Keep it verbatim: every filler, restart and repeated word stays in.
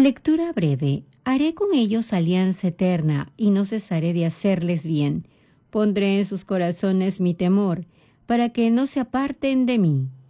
Lectura breve. Haré con ellos alianza eterna y no cesaré de hacerles bien. Pondré en sus corazones mi temor, para que no se aparten de mí.